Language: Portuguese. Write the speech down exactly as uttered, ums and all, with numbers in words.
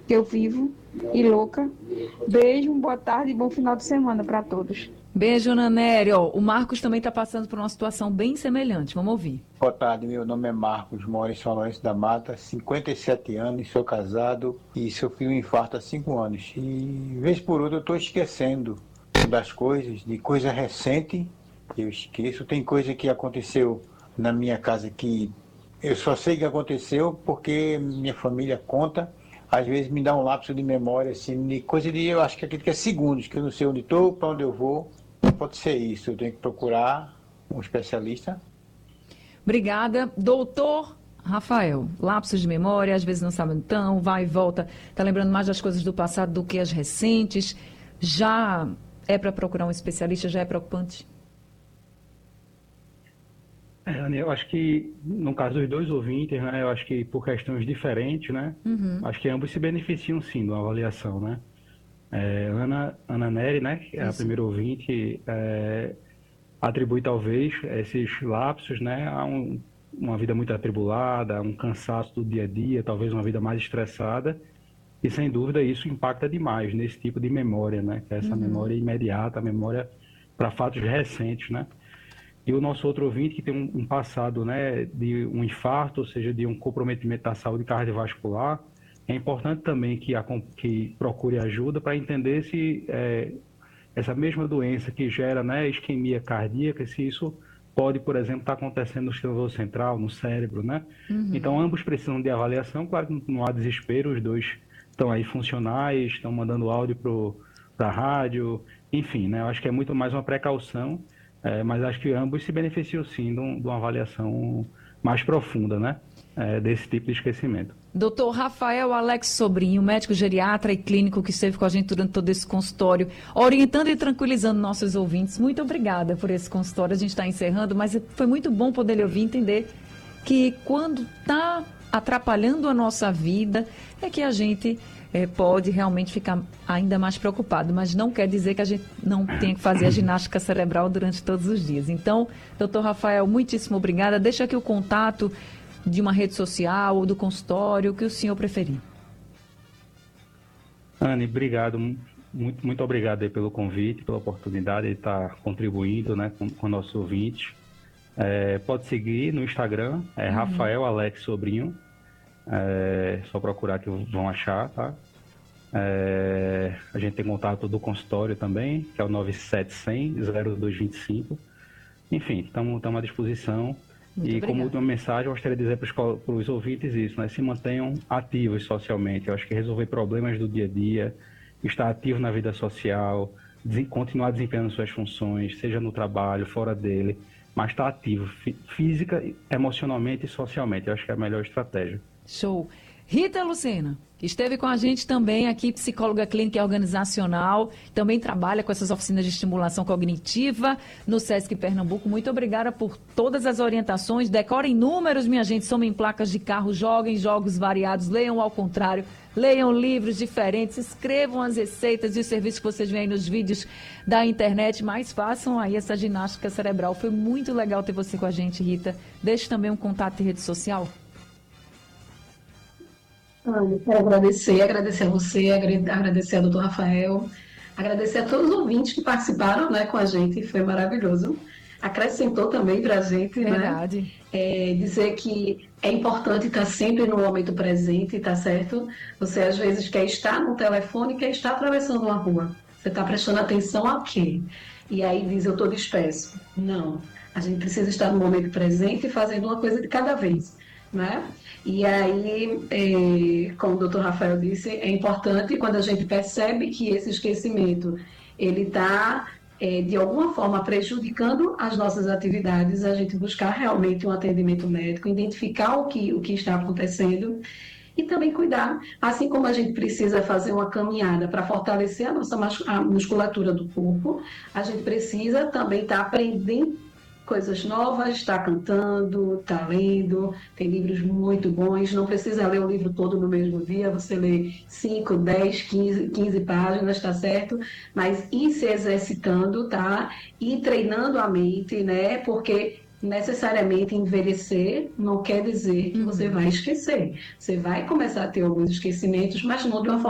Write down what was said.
que eu vivo e louca. Beijo, boa tarde e bom final de semana para todos. Beijo, Nanério. Ó, o Marcos também está passando por uma situação bem semelhante. Vamos ouvir. Boa tarde, meu nome é Marcos, moro em São Lourenço da Mata, cinquenta e sete anos, sou casado e sofri um infarto há cinco anos. E, vez por outra, eu estou esquecendo das coisas, de coisa recente, eu esqueço. Tem coisa que aconteceu na minha casa que eu só sei que aconteceu porque minha família conta. Às vezes me dá um lapso de memória, assim, de coisa de, eu acho que aquilo que é segundos, que eu não sei onde estou, para onde eu vou. Não pode ser isso, eu tenho que procurar um especialista. Obrigada. Doutor Rafael, lapsos de memória, às vezes não sabe onde estão, vai e volta, está lembrando mais das coisas do passado do que as recentes. Já é para procurar um especialista, já é preocupante? É, Anny, eu acho que, no caso dos dois ouvintes, né, eu acho que por questões diferentes, né, Uhum. acho que ambos se beneficiam, sim, de uma avaliação, né. É, Ana, Ana Nery, né, que é a Isso. primeira ouvinte, é, atribui talvez esses lapsos, né, a um, uma vida muito atribulada, a um cansaço do dia a dia, talvez uma vida mais estressada, e sem dúvida isso impacta demais nesse tipo de memória, né, que é essa Uhum. memória imediata, a memória para fatos recentes, né. E o nosso outro ouvinte que tem um, um passado, né, de um infarto, ou seja, de um comprometimento da saúde cardiovascular, é importante também que, a, que procure ajuda para entender se é, essa mesma doença que gera, né, isquemia cardíaca, se isso pode, por exemplo, estar acontecendo no sistema nervoso central, no cérebro, né? Uhum. Então, ambos precisam de avaliação. Claro que não há desespero, os dois estão aí funcionais, estão mandando áudio para a rádio, enfim, né? Eu acho que é muito mais uma precaução, é, mas acho que ambos se beneficiam, sim, de, um, de uma avaliação mais profunda, né? É, desse tipo de esquecimento. Doutor Rafael Alex Sobrinho, médico geriatra e clínico que esteve com a gente durante todo esse consultório, orientando e tranquilizando nossos ouvintes. Muito obrigada por esse consultório. A gente está encerrando, mas foi muito bom poder lhe ouvir entender que quando está atrapalhando a nossa vida é que a gente é, pode realmente ficar ainda mais preocupado, mas não quer dizer que a gente não tenha que fazer a ginástica cerebral durante todos os dias. Então, doutor Rafael, muitíssimo obrigada. Deixa aqui o contato de uma rede social ou do consultório, o que o senhor preferir. Anny, obrigado, muito, muito obrigado aí pelo convite, pela oportunidade de estar contribuindo, né, com, com nossos ouvintes. É, pode seguir no Instagram, é uhum. Rafael Alex Sobrinho, é só procurar que vão achar, tá? É, a gente tem contato do consultório também, que é o nove sete zero zero, zero dois dois cinco. Enfim, estamos à disposição. Muito e obrigada. Como última mensagem, eu gostaria de dizer para os ouvintes isso, né? Se mantenham ativos socialmente. Eu acho que resolver problemas do dia a dia, estar ativo na vida social, continuar desempenhando suas funções, seja no trabalho, fora dele, mas estar ativo física, emocionalmente e socialmente. Eu acho que é a melhor estratégia. Show. Rita Lucena, que esteve com a gente também aqui, psicóloga clínica e organizacional, também trabalha com essas oficinas de estimulação cognitiva no SESC Pernambuco. Muito obrigada por todas as orientações. Decorem números, minha gente, somem placas de carro, joguem jogos variados, leiam ao contrário, leiam livros diferentes, escrevam as receitas e os serviços que vocês veem nos vídeos da internet, mas façam aí essa ginástica cerebral. Foi muito legal ter você com a gente, Rita. Deixe também um contato de rede social. Eu quero agradecer, agradecer a você, agradecer ao doutor Rafael, agradecer a todos os ouvintes que participaram, né, com a gente, foi maravilhoso. Acrescentou também para a gente, Verdade. Né, é, dizer que é importante estar sempre no momento presente, tá certo? Você às vezes quer estar no telefone, quer estar atravessando uma rua. Você está prestando atenção a quê? E aí diz, eu estou disperso. Não, a gente precisa estar no momento presente e fazendo uma coisa de cada vez, né? E aí, é, como o doutor Rafael disse, é importante quando a gente percebe que esse esquecimento ele está, é, de alguma forma, prejudicando as nossas atividades, a gente buscar realmente um atendimento médico, identificar o que, o que está acontecendo e também cuidar. Assim como a gente precisa fazer uma caminhada para fortalecer a nossa a musculatura do corpo, a gente precisa também estar aprendendo coisas novas, está cantando, está lendo, tem livros muito bons, não precisa ler o livro todo no mesmo dia, você lê cinco, dez, quinze, quinze páginas, tá certo? Mas ir se exercitando, tá? Ir treinando a mente, né? Porque necessariamente envelhecer não quer dizer que você vai esquecer. Você vai começar a ter alguns esquecimentos, mas não de uma forma